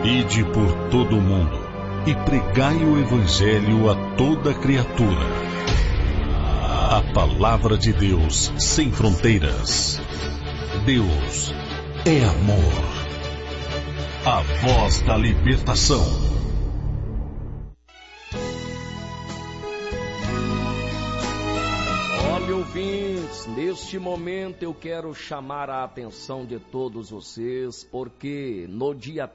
Ide por todo o mundo e pregai o Evangelho a toda criatura. A palavra de Deus sem fronteiras. Deus é amor. A voz da libertação. Olha, ouvintes, neste momento eu quero chamar a atenção de todos vocês, porque no dia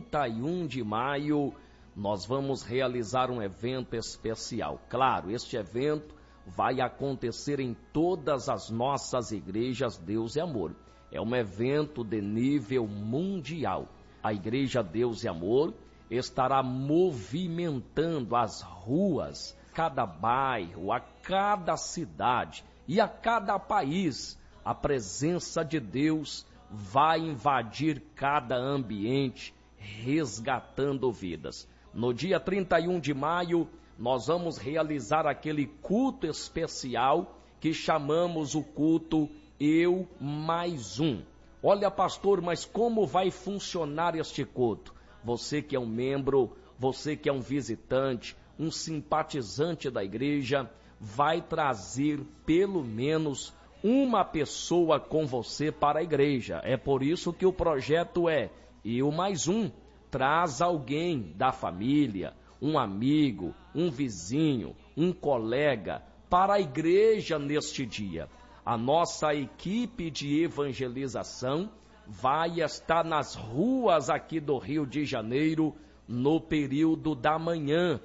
31 de maio nós vamos realizar um evento especial. Claro, este evento vai acontecer em todas as nossas igrejas Deus e Amor. É um evento de nível mundial. A Igreja Deus e Amor estará movimentando as ruas, cada bairro, a cada cidade e a cada país. A presença de Deus vai invadir cada ambiente, resgatando vidas. No dia 31 de maio, nós vamos realizar aquele culto especial que chamamos o culto Eu Mais Um. Olha, pastor, mas como vai funcionar este culto? Você que é um membro, você que é um visitante, um simpatizante da igreja, vai trazer pelo menos uma pessoa com você para a igreja. É por isso que o projeto é Eu Mais Um. Traz alguém da família, um amigo, um vizinho, um colega para a igreja neste dia. A nossa equipe de evangelização vai estar nas ruas aqui do Rio de Janeiro no período da manhã,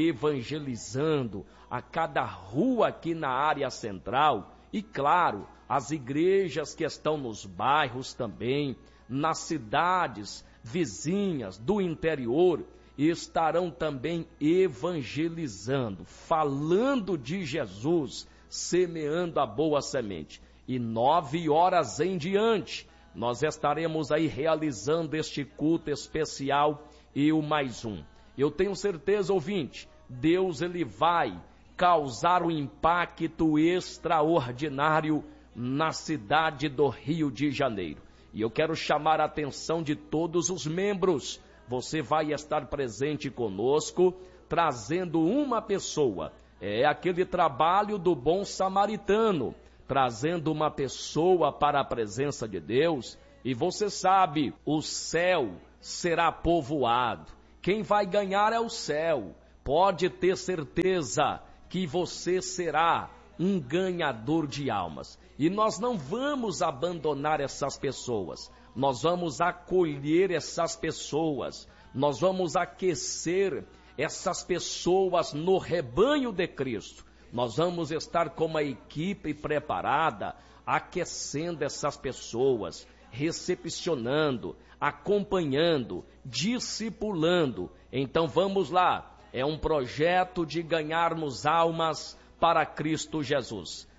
evangelizando a cada rua aqui na área central e, claro, as igrejas que estão nos bairros também, nas cidades vizinhas do interior, estarão também evangelizando, falando de Jesus, semeando a boa semente. E 9 horas em diante, nós estaremos aí realizando este culto especial Eu Mais Um. Eu tenho certeza, ouvinte, Deus ele vai causar um impacto extraordinário na cidade do Rio de Janeiro. E eu quero chamar a atenção de todos os membros. Você vai estar presente conosco, trazendo uma pessoa. É aquele trabalho do bom samaritano, trazendo uma pessoa para a presença de Deus. E você sabe, o céu será povoado. Quem vai ganhar é o céu. Pode ter certeza que você será um ganhador de almas. E nós não vamos abandonar essas pessoas. Nós vamos acolher essas pessoas. Nós vamos aquecer essas pessoas no rebanho de Cristo. Nós vamos estar com uma equipe preparada, aquecendo essas pessoas, recepcionando, acompanhando, discipulando. Então vamos lá, é um projeto de ganharmos almas para Cristo Jesus.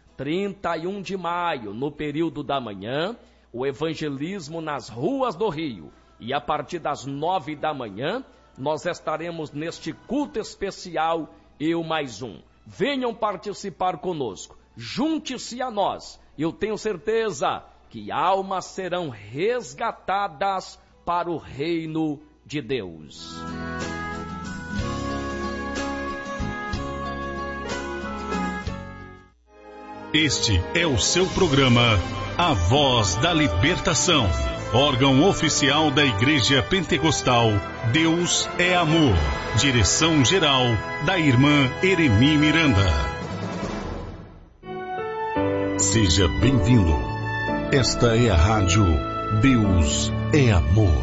31 de maio, no período da manhã, o evangelismo nas ruas do Rio. E a partir das 9 da manhã, nós estaremos neste culto especial Eu Mais Um. Venham participar conosco, junte-se a nós. Eu tenho certeza que almas serão resgatadas para o reino de Deus. Este é o seu programa A Voz da Libertação, órgão oficial da Igreja Pentecostal Deus é Amor. Direção-geral da irmã Eremi Miranda. Seja bem-vindo. Esta é a rádio Deus é Amor.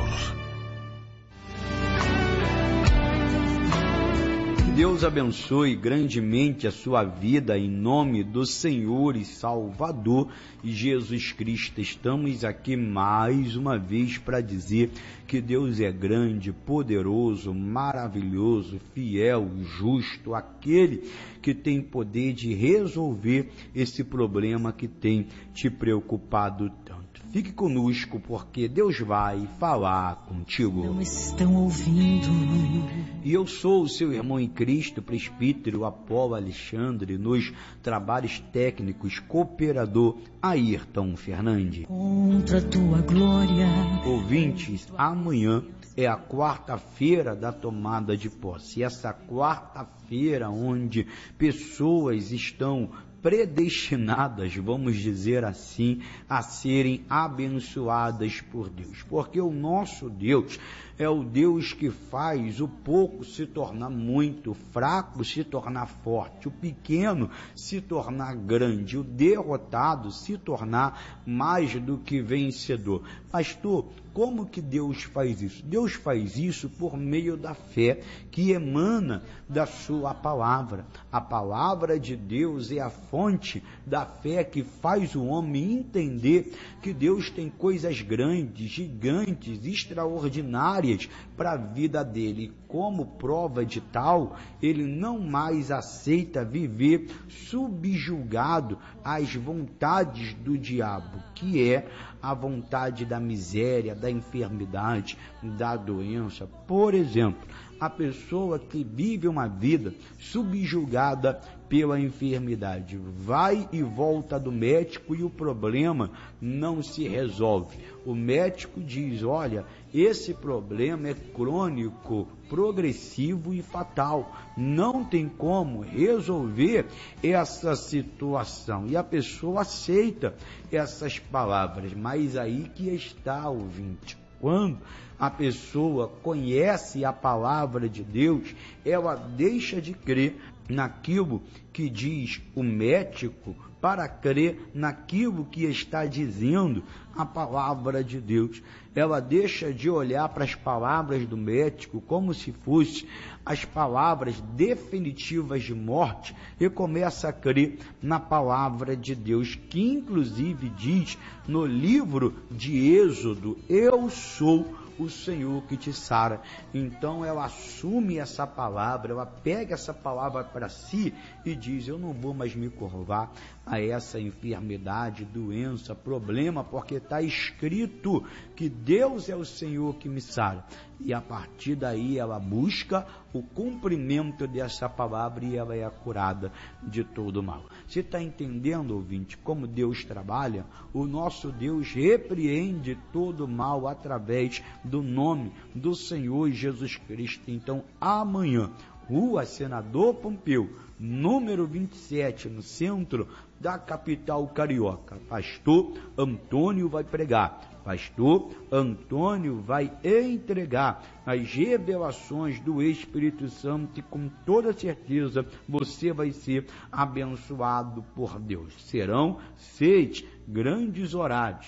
Deus abençoe grandemente a sua vida em nome do Senhor e Salvador Jesus Cristo. Estamos aqui mais uma vez para dizer que Deus é grande, poderoso, maravilhoso, fiel, justo, aquele que tem poder de resolver esse problema que tem te preocupado tanto. Fique conosco, porque Deus vai falar contigo. Não estão ouvindo. E eu sou o seu irmão em Cristo, Cristo, presbítero Apolo Alexandre, nos trabalhos técnicos, cooperador Ayrton Fernandes. Contra tua glória. Ouvintes, amanhã é a quarta-feira da tomada de posse. Essa quarta-feira onde pessoas estão predestinadas, vamos dizer assim, a serem abençoadas por Deus. Porque o nosso Deus é o Deus que faz o pouco se tornar muito, o fraco se tornar forte, o pequeno se tornar grande, o derrotado se tornar mais do que vencedor. Pastor, como que Deus faz isso? Deus faz isso por meio da fé que emana da sua palavra. A palavra de Deus é a fonte da fé que faz o homem entender que Deus tem coisas grandes, gigantes, extraordinárias para a vida dele. Como prova de tal, ele não mais aceita viver subjugado às vontades do diabo, que é a vontade da miséria, da enfermidade, da doença. Por exemplo, a pessoa que vive uma vida subjugada pela enfermidade, vai e volta do médico e o problema não se resolve. O médico diz, olha, esse problema é crônico, progressivo e fatal. Não tem como resolver essa situação. E a pessoa aceita essas palavras, mas aí que está, ouvinte. Quando a pessoa conhece a palavra de Deus, ela deixa de crer naquilo que diz o médico para crer naquilo que está dizendo a palavra de Deus. Ela deixa de olhar para as palavras do médico como se fossem as palavras definitivas de morte e começa a crer na palavra de Deus, que inclusive diz no livro de Êxodo, eu sou o Senhor que te sara. Então ela assume essa palavra, ela pega essa palavra para si e diz, eu não vou mais me curvar a essa enfermidade, doença, problema, porque está escrito que Deus é o Senhor que me sara. E a partir daí ela busca o cumprimento dessa palavra e ela é curada de todo mal. Você está entendendo, ouvinte, como Deus trabalha? O nosso Deus repreende todo mal através do nome do Senhor Jesus Cristo. Então, amanhã, Rua Senador Pompeu, número 27, no centro da capital carioca, pastor Antônio vai pregar. Pastor Antônio vai entregar as revelações do Espírito Santo e com toda certeza você vai ser abençoado por Deus. Serão 6 grandes horários.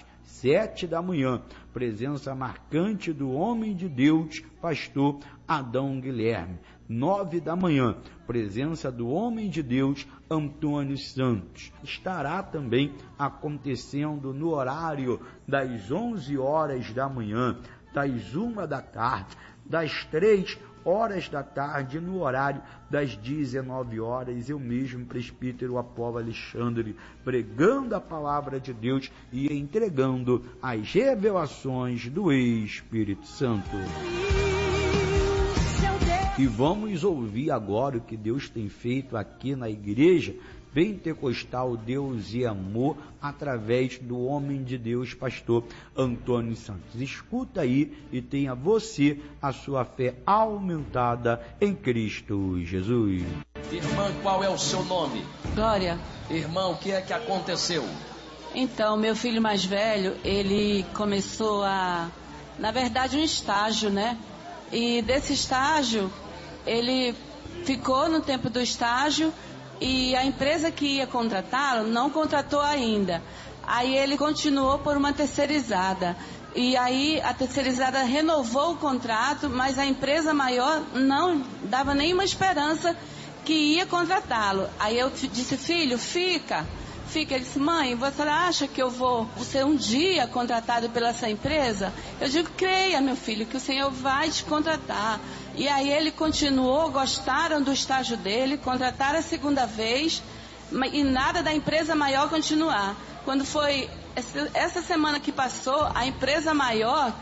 7 da manhã, presença marcante do homem de Deus, pastor Adão Guilherme. 9 da manhã, presença do homem de Deus, Antônio Santos. Estará também acontecendo no horário das 11 horas da manhã, das 1 da tarde, das 3 horas da tarde, no horário das 19 horas, eu mesmo, presbítero Apolo Alexandre, pregando a palavra de Deus e entregando as revelações do Espírito Santo. E vamos ouvir agora o que Deus tem feito aqui na igreja Pentecostal Deus e Amor, através do homem de Deus, pastor Antônio Santos. Escuta aí e tenha você a sua fé aumentada em Cristo Jesus. Irmã, qual é o seu nome? Glória. Irmão, o que é que aconteceu? Então, meu filho mais velho, ele começou na verdade, um estágio, né? E desse estágio, ele ficou no tempo do estágio e a empresa que ia contratá-lo não contratou ainda. Aí ele continuou por uma terceirizada. E aí a terceirizada renovou o contrato, mas a empresa maior não dava nenhuma esperança que ia contratá-lo. Aí eu disse, filho, fica. Ele disse, mãe, você acha que eu vou ser um dia contratado pela essa empresa? Eu digo, creia, meu filho, que o Senhor vai te contratar. E aí ele continuou, gostaram do estágio dele, contrataram a segunda vez, e nada da empresa maior continuar. Quando foi essa semana que passou, a empresa maior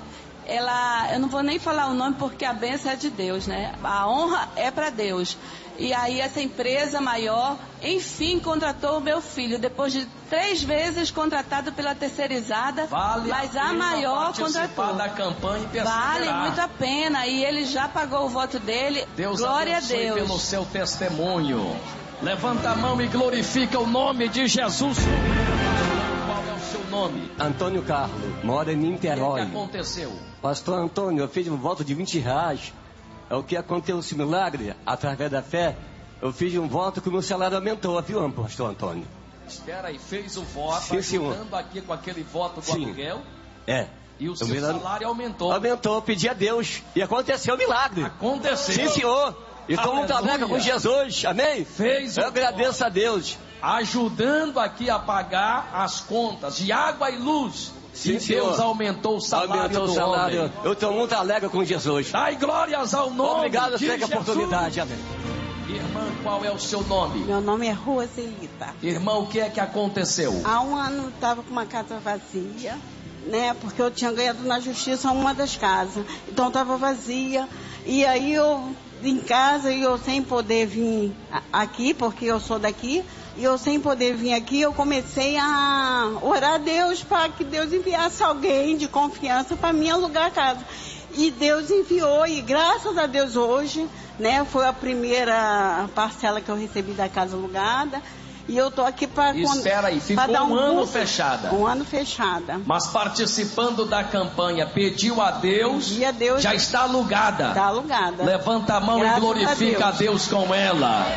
eu não vou nem falar o nome porque a bênção é de Deus, né? A honra é para Deus. E aí essa empresa maior, enfim, contratou o meu filho, depois de 3 vezes contratado pela terceirizada, mas a maior contratou. Da campanha e vale muito a pena, e ele já pagou o voto dele. Deus glória a abençoe Deus. pelo seu testemunho. Levanta a mão e glorifica o nome de Jesus. Qual é o seu nome? Antônio Carlos, mora em Niterói. O que aconteceu? Pastor Antônio, eu fiz um voto de R$20. É o que aconteceu esse milagre, através da fé. Eu fiz um voto que o meu salário aumentou, viu, pastor Antônio? Espera aí, fez o voto, sim, ajudando aqui com aquele voto do aluguel. É. E o seu salário aumentou. Aumentou, pedi a Deus. E aconteceu o milagre. Aconteceu. Sim, senhor. E todo mundo trabalha com Jesus, amém? Fez. Eu agradeço a Deus. Ajudando aqui a pagar as contas de água e luz. Sim, e Deus aumentou o salário do homem. Eu estou muito alegre com Jesus. Dai glórias ao nome. Obrigado de pela oportunidade, amém. Irmã, qual é o seu nome? Meu nome é Roselita. Irmã, o que é que aconteceu? Há um ano estava com uma casa vazia, né? Porque eu tinha ganhado na justiça uma das casas. Então estava vazia. E aí eu em casa e eu sem poder vir aqui, porque eu sou daqui. E eu sem poder vir aqui, eu comecei a orar a Deus para que Deus enviasse alguém de confiança para mim alugar a casa. E Deus enviou, e graças a Deus hoje, né, foi a primeira parcela que eu recebi da casa alugada. E eu estou aqui para... Espera aí, ficou dar um ano fechada. Um ano fechada. Mas participando da campanha, pediu a Deus, já está alugada. Está alugada. Levanta a mão e glorifica a Deus com ela.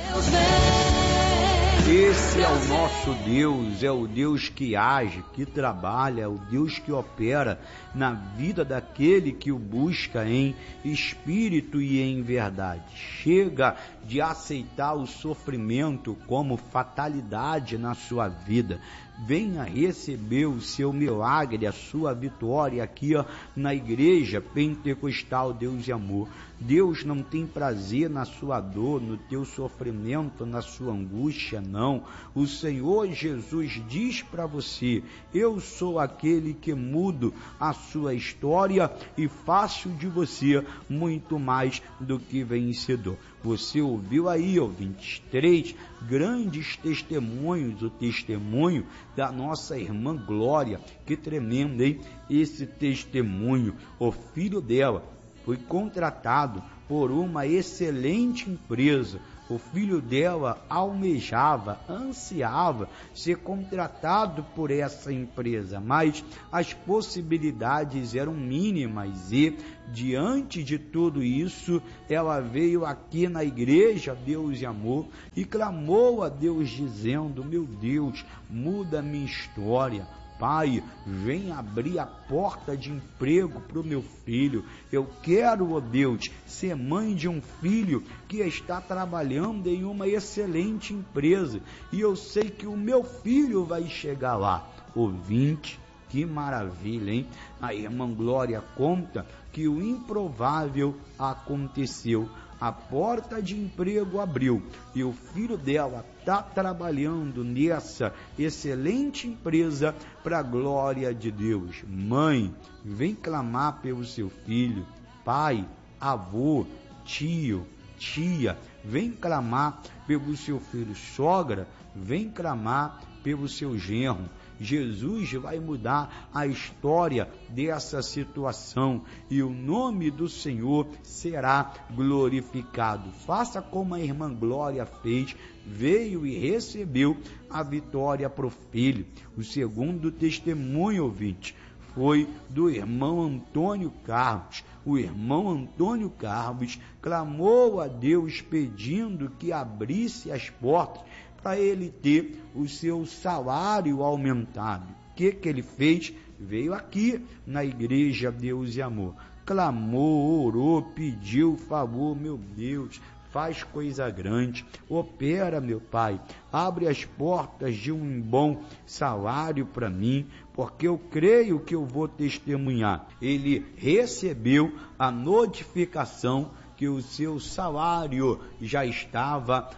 Esse é o nosso Deus, é o Deus que age, que trabalha, é o Deus que opera na vida daquele que o busca em espírito e em verdade. Chega de aceitar o sofrimento como fatalidade na sua vida. Venha receber o seu milagre, a sua vitória aqui na Igreja Pentecostal Deus e Amor. Deus não tem prazer na sua dor, no teu sofrimento, na sua angústia, não. O Senhor Jesus diz para você: eu sou aquele que mudo a sua história e faço de você muito mais do que vencedor. Você ouviu aí, ouvintes, 3 grandes testemunhos, o testemunho da nossa irmã Glória. Que tremendo, hein? Esse testemunho, o filho dela foi contratado por uma excelente empresa. O filho dela almejava, ansiava ser contratado por essa empresa, mas as possibilidades eram mínimas e, diante de tudo isso, ela veio aqui na Igreja Deus e Amor e clamou a Deus dizendo: meu Deus, muda minha história. Pai, vem abrir a porta de emprego para o meu filho. Eu quero, ó Deus, ser mãe de um filho que está trabalhando em uma excelente empresa. E eu sei que o meu filho vai chegar lá. Ouvinte, que maravilha, hein? A irmã Glória conta que o improvável aconteceu. A porta de emprego abriu e o filho dela está trabalhando nessa excelente empresa para a glória de Deus. Mãe, vem clamar pelo seu filho. Pai, avô, tio, tia, vem clamar pelo seu filho. Sogra, vem clamar pelo seu genro. Jesus vai mudar a história dessa situação e o nome do Senhor será glorificado. Faça como a irmã Glória fez, veio e recebeu a vitória para o filho. O segundo testemunho, ouvinte, foi do irmão Antônio Carlos. O irmão Antônio Carlos clamou a Deus pedindo que abrisse as portas para ele ter o seu salário aumentado. O que ele fez? Veio aqui na Igreja Deus e Amor, clamou, orou, pediu favor. Meu Deus, faz coisa grande, opera, meu Pai, abre as portas de um bom salário para mim, porque eu creio que eu vou testemunhar. Ele recebeu a notificação que o seu salário já estava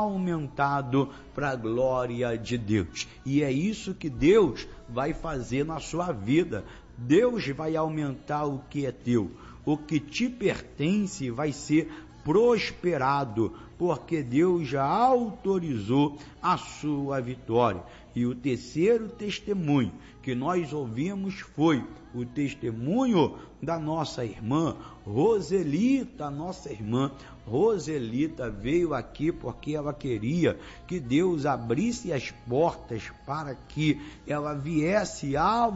aumentado para a glória de Deus. E é isso que Deus vai fazer na sua vida. Deus vai aumentar o que é teu. O que te pertence vai ser prosperado, porque Deus já autorizou a sua vitória. E o terceiro testemunho que nós ouvimos foi o testemunho da nossa irmã Roselita. Nossa irmã Roselita veio aqui porque ela queria que Deus abrisse as portas para que ela viesse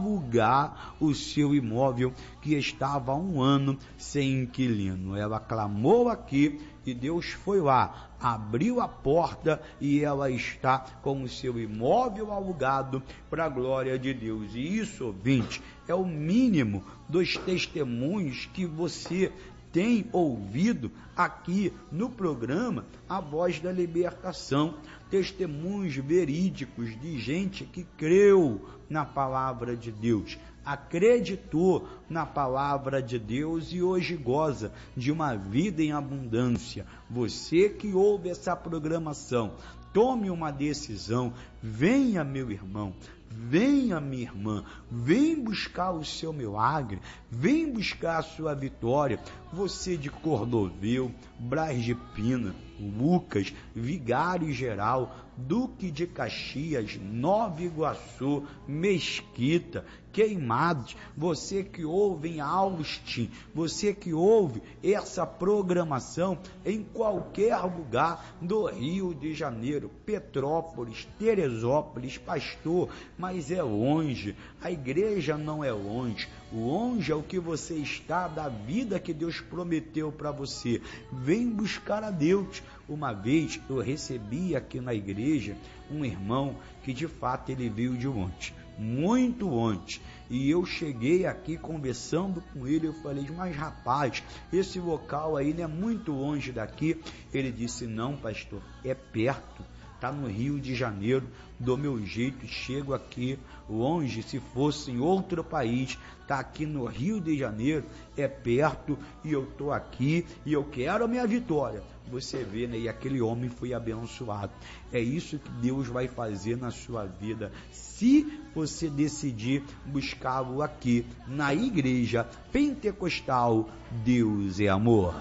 alugar o seu imóvel que estava há 1 ano sem inquilino. Ela clamou aqui e Deus foi lá, abriu a porta e ela está com o seu imóvel alugado para a glória de Deus. E isso, ouvinte, é o mínimo dos testemunhos que você tem ouvido aqui no programa A Voz da Libertação. Testemunhos verídicos de gente que creu na palavra de Deus, acreditou na palavra de Deus e hoje goza de uma vida em abundância. Você que ouve essa programação, tome uma decisão. Venha, meu irmão, venha, minha irmã, vem buscar o seu milagre, vem buscar a sua vitória. Você de Cordovil, Braz de Pina, Lucas, Vigário Geral, Duque de Caxias, Nova Iguaçu, Mesquita, Queimados, você que ouve em Austin, você que ouve essa programação em qualquer lugar do Rio de Janeiro, Petrópolis, Teresópolis, pastor, mas é longe, a igreja não é longe, longe é o que você está da vida que Deus prometeu para você. Vem buscar a Deus. Uma vez eu recebi aqui na igreja um irmão que de fato ele veio de longe, muito longe, e eu cheguei aqui conversando com ele, eu falei, mas rapaz, esse local aí não é muito longe daqui? Ele disse, não pastor, é perto, está no Rio de Janeiro, do meu jeito, chego aqui longe, se fosse em outro país, está aqui no Rio de Janeiro, é perto, e eu estou aqui, e eu quero a minha vitória. Você vê, né? E aquele homem foi abençoado. É isso que Deus vai fazer na sua vida, se você decidir buscá-lo aqui, na Igreja Pentecostal Deus é Amor.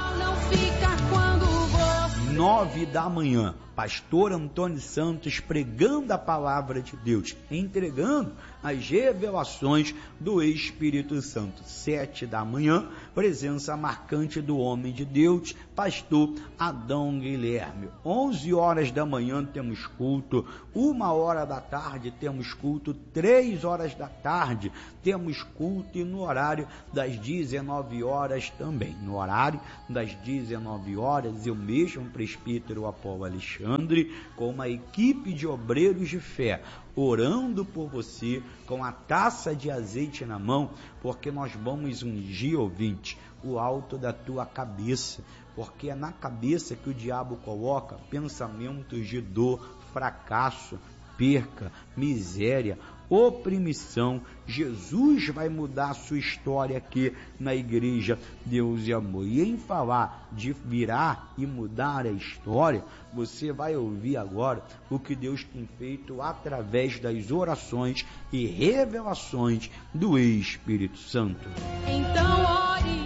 9 da manhã, pastor Antônio Santos pregando a palavra de Deus, entregando as revelações do Espírito Santo. 7 da manhã, presença marcante do homem de Deus, pastor Adão Guilherme. 11 horas da manhã temos culto, 1h da tarde temos culto, 3 horas da tarde temos culto e no horário das 19 horas também. No horário das 19 horas, eu mesmo, presbítero Apolo Alexandre, com uma equipe de obreiros de fé, orando por você, com a taça de azeite na mão, porque nós vamos ungir, ouvinte, o alto da tua cabeça, porque é na cabeça que o diabo coloca pensamentos de dor, fracasso, perca, miséria, opressão. Jesus vai mudar a sua história aqui na Igreja Deus e Amor. E em falar de virar e mudar a história, você vai ouvir agora o que Deus tem feito através das orações e revelações do Espírito Santo. Então ore.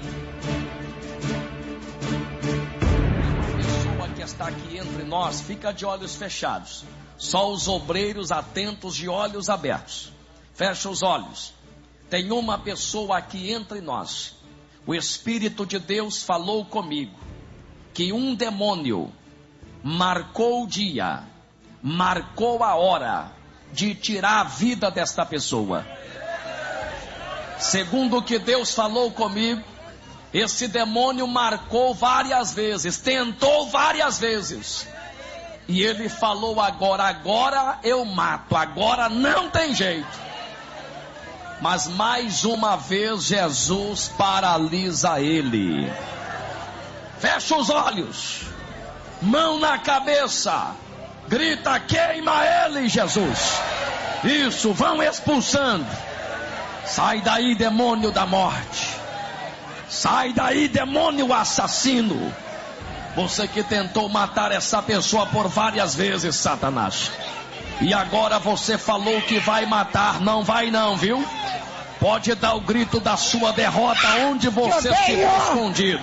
A pessoa que está aqui entre nós fica de olhos fechados. Só os obreiros atentos de olhos abertos. Fecha os olhos. Tem uma pessoa aqui entre nós. O Espírito de Deus falou comigo que um demônio marcou o dia, marcou a hora de tirar a vida desta pessoa. Segundo o que Deus falou comigo, esse demônio marcou várias vezes, tentou várias vezes. E ele falou agora eu mato, agora não tem jeito. Mas mais uma vez Jesus paralisa ele. Fecha os olhos, mão na cabeça, grita, queima ele, Jesus. Isso, vão expulsando. Sai daí, demônio da morte. Sai daí, demônio assassino. Você que tentou matar essa pessoa por várias vezes, Satanás. E agora você falou que vai matar, não vai não, viu? Pode dar o grito da sua derrota onde você estiver escondido.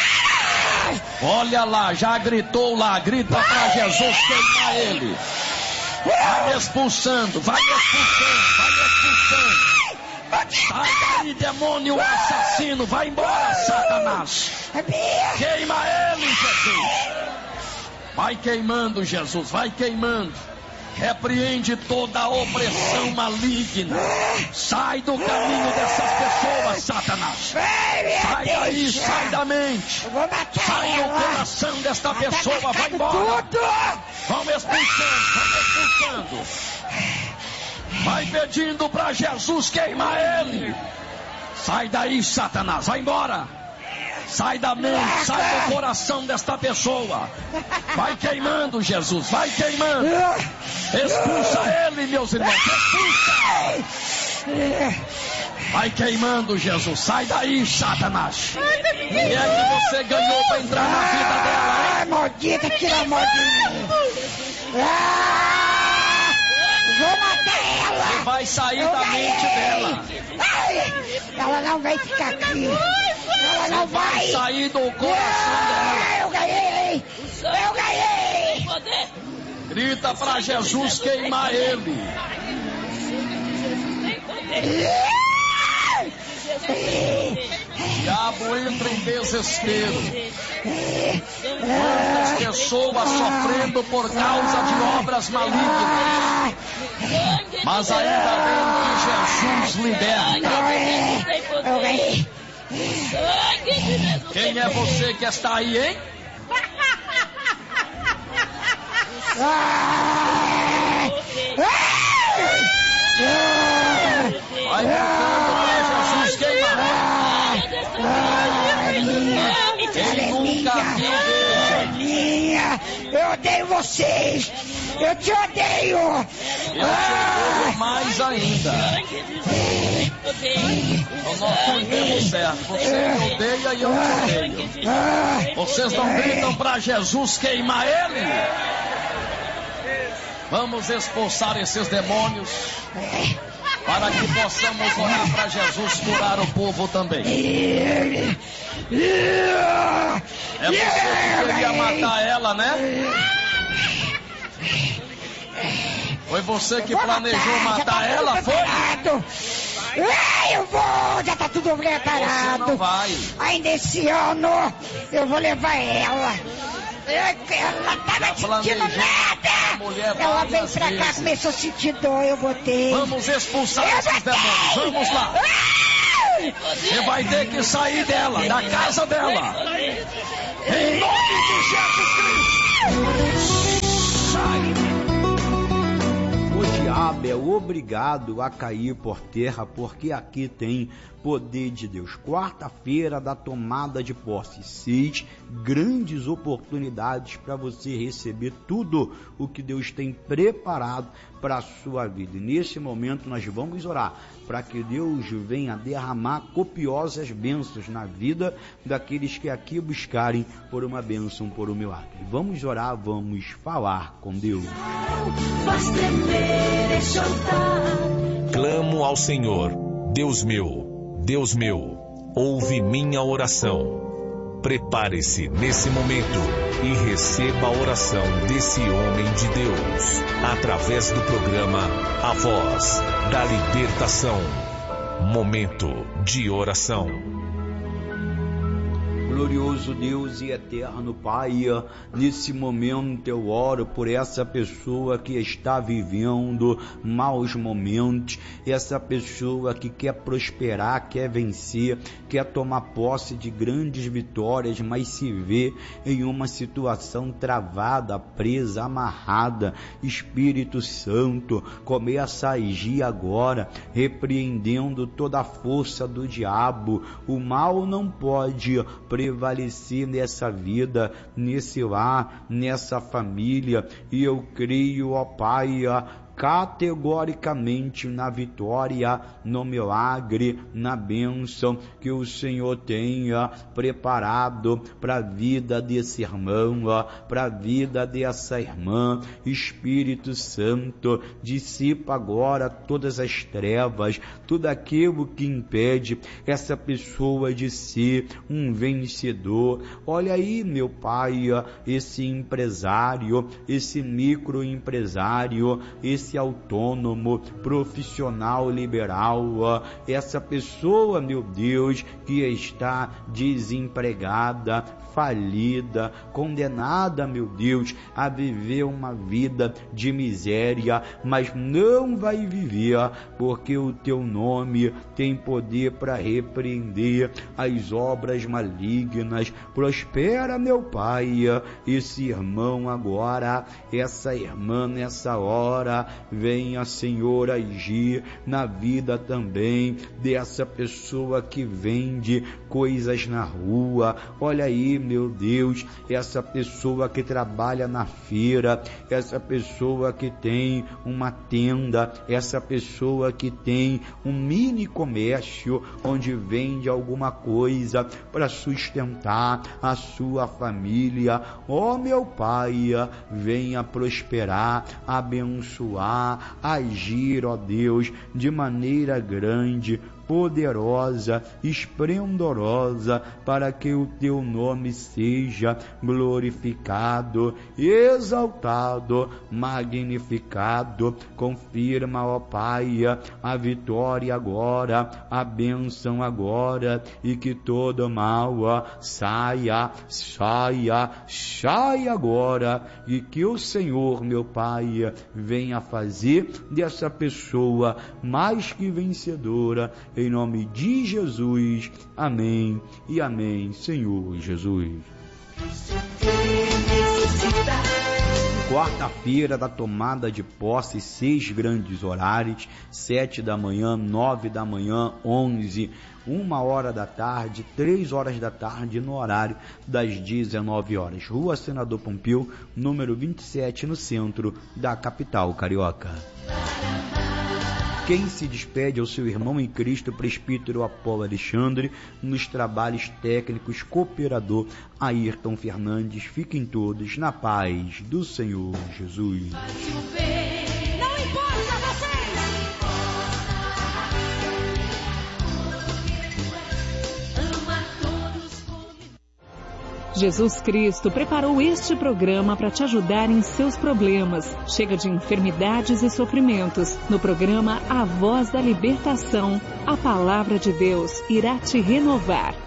Olha lá, já gritou lá, grita para Jesus queimar ele. Vai expulsando, vai expulsando, vai expulsando. Sai daí, demônio assassino, vai embora, Satanás. Queima ele, Jesus. Vai queimando, Jesus, vai queimando. Repreende toda a opressão maligna. Sai do caminho dessas pessoas, Satanás. Sai daí, sai da mente. Sai do coração desta pessoa, vai embora. Vamos expulsando, vamos expulsando. Vai pedindo para Jesus queimar ele. Sai daí, Satanás, vai embora. Sai da mente, sai do coração desta pessoa. Vai queimando, Jesus, vai queimando. Expulsa ele, meus irmãos, expulsa. Vai queimando, Jesus, sai daí, Satanás. E é que você ganhou para entrar na vida dela, hein? Maldita, tira a mão de mim. Vou matar ela. E vai sair da mente dela. Ela não vai ficar aqui. Ela não vai sair do coração dela. Eu ganhei. Eu ganhei. Grita para Jesus queimar ele. Diabo entra em desespero. Quantas pessoas sofrendo por causa de obras malignas. Mas ainda bem que Jesus liberta. Quem é você que está aí, hein? Vai gritando para Jesus queimar. Quem nunca viu minha. Eu odeio vocês. Eu te odeio. Eu te odeio mais ainda. Nós não certo. Você me odeia e eu te odeio. Vocês não gritam para Jesus queimar ele? Vamos expulsar esses demônios para que possamos orar para Jesus curar o povo também. É você que queria matar ela, né? Foi você que planejou matar ela, foi? Eu vou, já tá tudo preparado. Você não vai. Ainda esse ano eu vou levar ela. Ela tava sentindo nada. Ela veio pra cá, começou a sentir dor, eu botei. Vamos expulsar esses demônios, vamos lá. Você vai ter que sair dela, da casa dela. Em nome de Jesus Cristo. Sai. O diabo é obrigado a cair por terra, porque aqui tem poder de Deus. Quarta-feira da tomada de posse, 6 grandes oportunidades para você receber tudo o que Deus tem preparado para a sua vida. E nesse momento nós vamos orar para que Deus venha derramar copiosas bênçãos na vida daqueles que aqui buscarem por uma bênção, por um milagre. Vamos orar, vamos falar com Deus. Faz tremer este altar. Clamo ao Senhor, Deus meu, ouve minha oração. Prepare-se nesse momento e receba a oração desse homem de Deus, através do programa A Voz da Libertação. Momento de oração. Glorioso Deus e eterno Pai, nesse momento eu oro por essa pessoa que está vivendo maus momentos, essa pessoa que quer prosperar, quer vencer, quer tomar posse de grandes vitórias, mas se vê em uma situação travada, presa, amarrada. Espírito Santo, começa a agir agora, repreendendo toda a força do diabo. O mal não pode prevalecer nessa vida, nesse lar, nessa família, e eu creio, ó Pai, categoricamente na vitória, no milagre, na bênção que o Senhor tenha preparado para a vida desse irmão, para a vida dessa irmã. Espírito Santo, dissipa agora todas as trevas, tudo aquilo que impede essa pessoa de ser um vencedor. Olha aí, meu Pai, esse empresário, esse microempresário, esse autônomo, profissional liberal, essa pessoa, meu Deus, que está desempregada, falida, condenada, meu Deus, a viver uma vida de miséria, mas não vai viver, porque o teu nome tem poder para repreender as obras malignas. Prospera, meu Pai, esse irmão agora, essa irmã nessa hora. Venha, Senhor, agir na vida também dessa pessoa que vende coisas na rua. Olha aí, meu Deus, essa pessoa que trabalha na feira, essa pessoa que tem uma tenda, essa pessoa que tem um mini comércio onde vende alguma coisa para sustentar a sua família. Ó, meu Pai, venha prosperar, abençoar, agir, ó Deus, de maneira grande, poderosa, esplendorosa, para que o teu nome seja glorificado, exaltado, magnificado. Confirma, ó Pai, a vitória agora, a bênção agora, e que todo mal saia agora, e que o Senhor, meu Pai, venha fazer dessa pessoa mais que vencedora, em nome de Jesus. Amém e amém, Senhor Jesus. Quarta-feira da tomada de posse, 6 grandes horários: 7 da manhã, 9 da manhã, 11, 1 hora da tarde, 3 horas da tarde, no horário das 19 horas. Rua Senador Pompeu, número 27, no centro da capital carioca. Quem se despede é o seu irmão em Cristo, presbítero Apolo Alexandre, nos trabalhos técnicos, cooperador Ayrton Fernandes. Fiquem todos na paz do Senhor Jesus. Não importa vocês! Ama todos como... Jesus Cristo preparou este programa para te ajudar em seus problemas. Chega de enfermidades e sofrimentos. No programa A Voz da Libertação, a palavra de Deus irá te renovar.